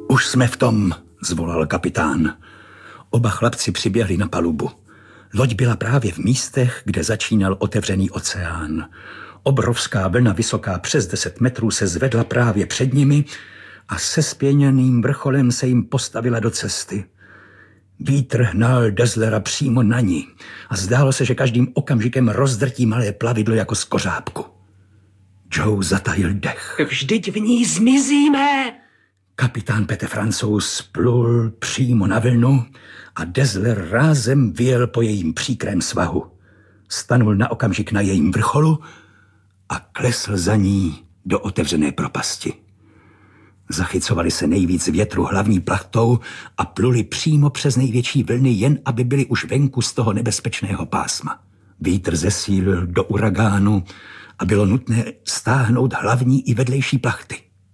Už jsme v tom, zvolal kapitán. Oba chlapci přiběhli na palubu. Loď byla právě v místech, kde začínal otevřený oceán. Obrovská vlna vysoká přes 10 metrů se zvedla právě před nimi a se spěněným vrcholem se jim postavila do cesty. Vítr hnal Dazzlera přímo na ní a zdálo se, že každým okamžikem rozdrtí malé plavidlo jako z kořápku. Joe zatajil dech. Vždyť v ní zmizíme! Kapitán Pete Francouz plul přímo na vlnu a Dazzler rázem vyjel po jejím příkrém svahu. Stanul na okamžik na jejím vrcholu a klesl za ní do otevřené propasti. Zachycovali se nejvíc větru hlavní plachtou a pluli přímo přes největší vlny, jen aby byli už venku z toho nebezpečného pásma. Vítr zesílil do uragánu a bylo nutné stáhnout hlavní i vedlejší plachty.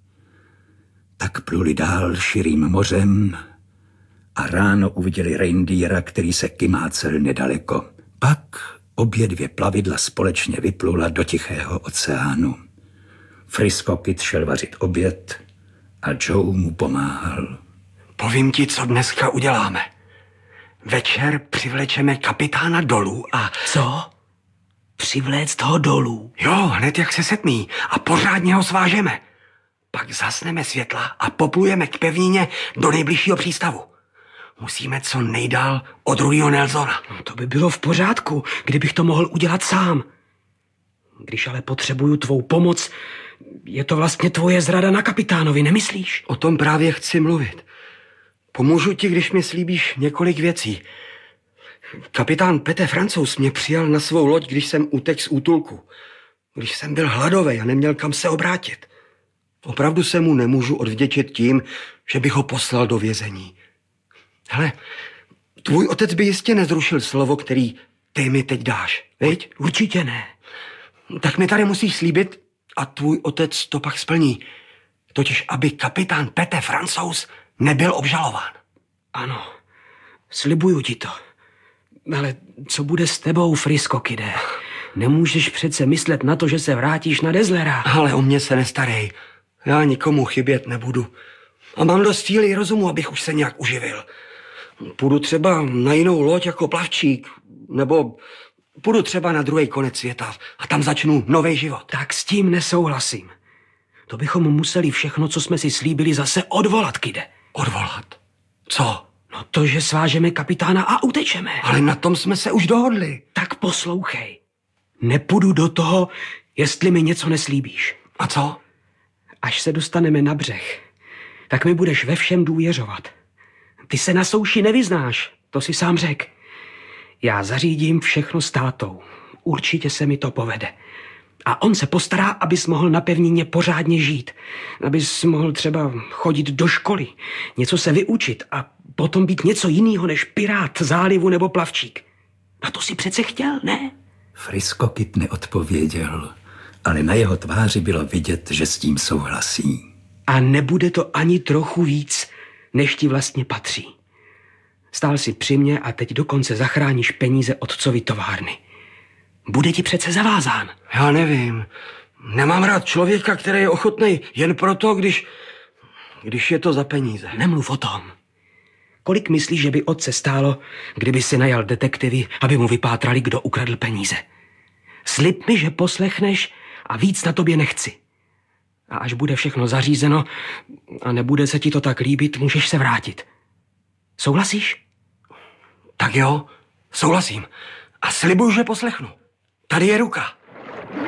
Tak pluli dál širým mořem a ráno uviděli reindeera, který se kymácel nedaleko. Pak obě dvě plavidla společně vyplula do Tichého oceánu. Frisco Kid šel vařit oběd a Joe mu pomáhal. Povím ti, co dneska uděláme. Večer přivlečeme kapitána dolů a... Co? Přivléct ho dolů? Jo, hned jak se setmí a pořádně ho svážeme. Pak zasneme světla a poplujeme k pevnině do nejbližšího přístavu. Musíme co nejdál od Ruiho Nelsona. No, to by bylo v pořádku, kdybych to mohl udělat sám. Když ale potřebuju tvou pomoc, je to vlastně tvoje zrada na kapitánovi, nemyslíš? O tom právě chci mluvit. Pomůžu ti, když mi slíbíš několik věcí. Kapitán Pete Francouz mě přijal na svou loď, když jsem utekl z útulku. Když jsem byl hladový a neměl kam se obrátit. Opravdu se mu nemůžu odvděčit tím, že bych ho poslal do vězení. Hele, tvůj otec by jistě nezrušil slovo, který ty mi teď dáš, viď? Určitě ne. Tak mi tady musíš slíbit a tvůj otec to pak splní. Totiž, aby kapitán Pete Francouz nebyl obžalován. Ano, slibuju ti to. Ale co bude s tebou, Frisco Kide? Nemůžeš přece myslet na to, že se vrátíš na Dazzlera. Ale o mě se nestarej. Já nikomu chybět nebudu. A mám dost síly i rozumu, abych už se nějak uživil. Půjdu třeba na jinou loď jako plavčík, nebo půjdu třeba na druhý konec světa a tam začnu nový život. Tak s tím nesouhlasím. To bychom museli všechno, co jsme si slíbili, zase odvolat, Kide. Odvolat? Co? No to, že svážeme kapitána a utečeme. Ale na tom jsme se už dohodli. Tak poslouchej. Nepůjdu do toho, jestli mi něco neslíbíš. A co? Až se dostaneme na břeh, tak mi budeš ve všem důvěřovat. Ty se na souši nevyznáš, to si sám řek. Já zařídím všechno s tátou. Určitě se mi to povede. A on se postará, abys mohl na pevnině pořádně žít. Abys mohl třeba chodit do školy, něco se vyučit a potom být něco jiného než pirát zálivu nebo plavčík. A to si přece chtěl, ne? Frisco Kid neodpověděl, ale na jeho tváři bylo vidět, že s tím souhlasí. A nebude to ani trochu víc, než ti vlastně patří. Stál si při mě a teď dokonce zachráníš peníze otcovy továrny. Bude ti přece zavázán. Já nevím. Nemám rád člověka, který je ochotný jen proto, když je to za peníze. Nemluv o tom. Kolik myslíš, že by otce stálo, kdyby si najal detektivy, aby mu vypátrali, kdo ukradl peníze? Slib mi, že poslechneš a víc na tobě nechci. A až bude všechno zařízeno a nebude se ti to tak líbit, můžeš se vrátit. Souhlasíš? Tak jo, souhlasím. A slibuju, že poslechnu. Tady je ruka.